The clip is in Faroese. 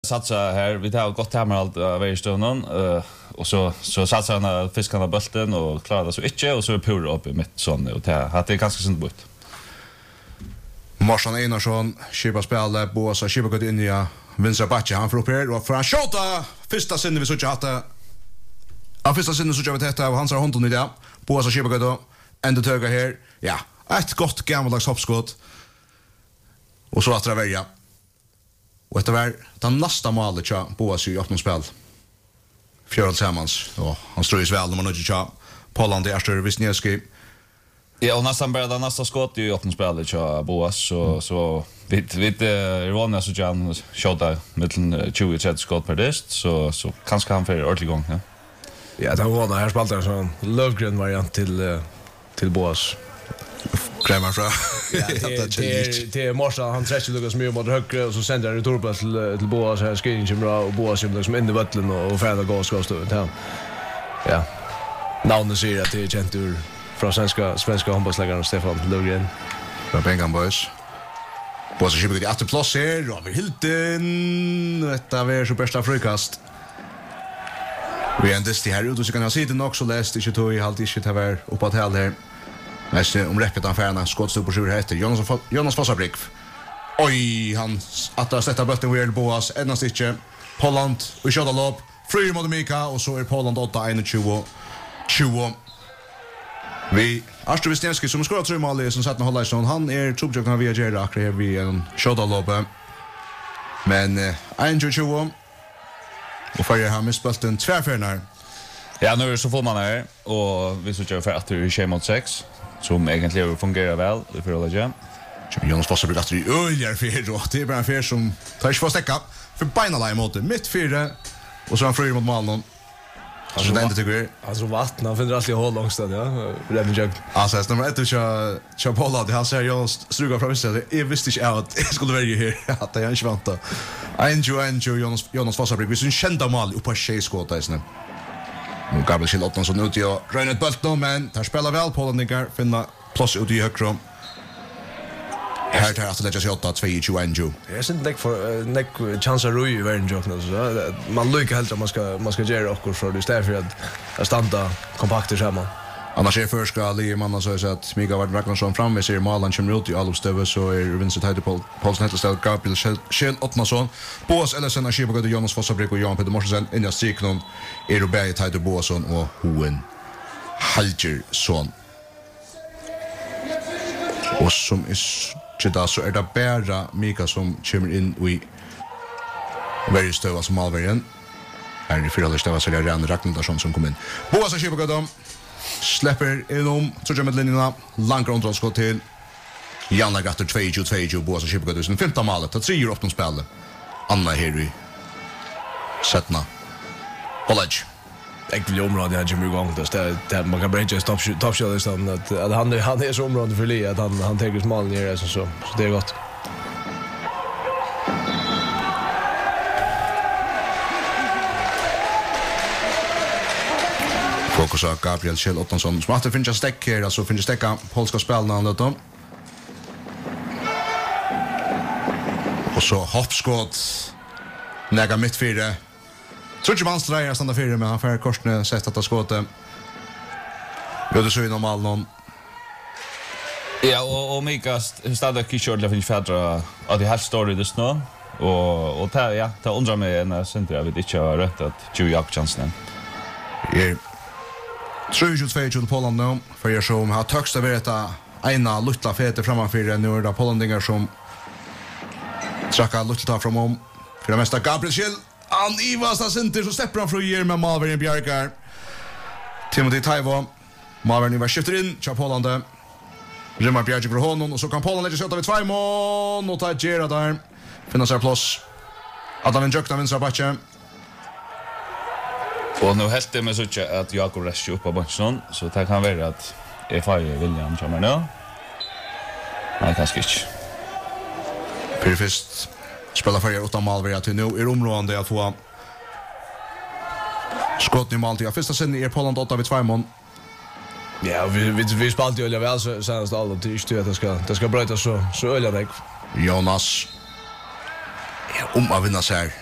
satsa här. Vi tar gott här med allt varje stund och så satsar han fiskarna bulten och klarar det så inte och så är Pura upp i mitt sån och det är ganska synd bort. Marsson Einarsson skipa spelet Boas skipa gått in i vänstra backe han får upp här och från skjuta första sinne vi så inte hade. Ja, första sinne så jag vet detta och han har hånden i det. Boas skipa gått då ända töga här. Ja, ett gott gammaldags hoppskott. Och så att det välja. Och det var den nästa målet så Boas i öppna spel. Fjärde tillsammans och han står ju väl när man inte kör. Polland är större Wisniewski. Ja, och nästan bara den nästa skott i öppna spelet så Boas så vid Ronja så Jan skjuta mellan 20-30 skott per dist så kanske han för ordentlig gång, ja. Ja, det var här spelade en sån Lövgren variant till Boas. Krämar fra. Ja, det Marsa han träffar Lucas mycket mot högre och så sänder han returpass till Boas här skriver bra och Boas som in i vattnet och färda gåskostå. Ja. Namnet säger att det är känt ur från svenska handbollsläggaren Stefan Lövgren. Från Bengan Boys. Boas skippar ut i 8 plus här. Robert Hilton. Detta var så bästa frukast. Vi ändes det här ut och så kan jag se det också läst inte tog i halvt inte det var uppåt här här. Nästa repet affärerna skottstod på 7 efter Jonas Fossabrik. Oj, han att sätta bulten vid Boas ända sticket. Polland och skjuta lopp. Fri mot Mika och så är Polland 8-21. 20. Vi Artur Wisniewski som skorar 3 mål som satt med Hållarsson. Han är truppjockna via Gerard akkurat vid en skjuta lopp. Men 1-20. Och för han missat bulten tvärfärnar. Ja, nu är det så får man här och vi så kör för att det är 6 mot 6 som egentligen fungerar väl i förhållande. Jonas Fosse blir att det öljar för och det är bara en för som tar inte för stäcka för beinala mot mitt 4 och så han flyger mot målen. Alltså det inte tycker jag. Alltså vatten han finner alltid håll långt där, ja. Räddning jag. Alltså nummer 1 så Paula det han säger Jonas struga fram istället. Jag visste inte att jag skulle välja här att jag inte vänta. Enjoy Jonas Fosse blir vi så kända mål upp på skott där sen. Nu Gabriel Kjell Ottonsson ut i och röjnet bult nu, men där spelar väl på den finna plats ut i högre. Här tar att lägga sig 8-2-21. Jag syns inte för chanser Rui i världen jocken så man lyckas helt att man ska göra också för det istället för att stanna kompakt samman. Annars är förska Lehmann så att Mikael Ragnarsson framme ser Malan kommer ut i allstöve så är Vincent Heidepool Paulsen heter Gabriel Kjell Ottonsson Boas Ellison och Skipa Jonas Fossabrik och Jan Peter Morsensen in i striken är Robert Heider Boasson och Hoen Halgersson. Och som är då så är det bara Mika som kommer in i varje stöva som Malveren. Här är det fyra stöva så är det Ragnarsson som kommer in. Boas och Skipa släpper inom så med linjerna långt kontrollskott till Janne Gatter 2-2 Boas och Skipa 15 målet att 3 upp de spelet. Anna Harry Sättna College. Jag vill området jag kommer igång där man kan bringa toppshotlistan att han är så området för Lee att han tar smal ner så det är gott. Fokus av Gabriel Kjell Ottonsson som att det finns stäck här alltså finns stäcka polska spelarna då. Och så hoppskott näga mitt 4. Så inte man strejar stanna 4 men han får korsne sätt att ta skottet. Går det så in om all någon. Ja, och Mika stadig kishort finns fädra att det här står i det snö och ta undrar mig en center jag vet inte har rätt att Joey Jakobsen. Är 3-2 Poland nu för jag som har tökst över detta ena lilla fete framför nu är det Polandingar som trackar lilla från om för det mesta Gabriel Kjell han ivasta center så släpper han från ger med Malvern Bjarkar Timothy Taivo Malvern var skiftar in till Poland Rimar Bjarkar för honom och så kan Poland lägga sig över 2 mål och ta Gerard där finna sig plats Adam Jökna vänstra backe. Och nu helt det med så att Jakob Resch upp på bänken så det kan vara att William kommer nu. Nej, kanske inte. Perfekt. Spelar för utan Malvern till nu i området att få skott i mål till första sen är Poland 8-2 mål. Ja, vi spaltar ju väl så senast alla till det ska bryta så öliga väg. Jonas att vinna sig här.